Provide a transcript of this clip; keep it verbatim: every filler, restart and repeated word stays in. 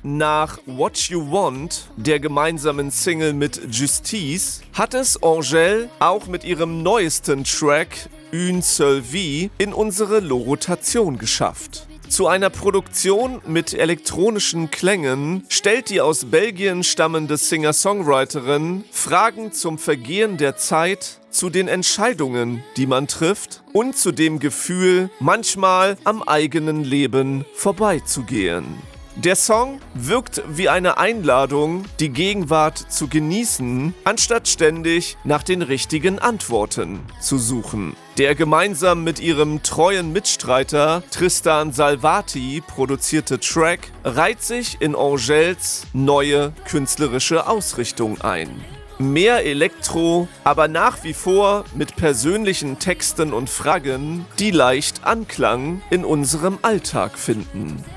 nach What You Want, der gemeinsamen Single mit Justice, hat es Angèle auch mit ihrem neuesten Track Une Seule Vie in unsere Lo-Rotation geschafft. Zu einer Produktion mit elektronischen Klängen stellt die aus Belgien stammende Singer-Songwriterin Fragen zum Vergehen der Zeit, zu den Entscheidungen, die man trifft und zu dem Gefühl, manchmal am eigenen Leben vorbeizugehen. Der Song wirkt wie eine Einladung, die Gegenwart zu genießen, anstatt ständig nach den richtigen Antworten zu suchen. Der gemeinsam mit ihrem treuen Mitstreiter Tristan Salvati produzierte Track reiht sich in Angèles neue künstlerische Ausrichtung ein. Mehr Elektro, aber nach wie vor mit persönlichen Texten und Fragen, die leicht Anklang in unserem Alltag finden.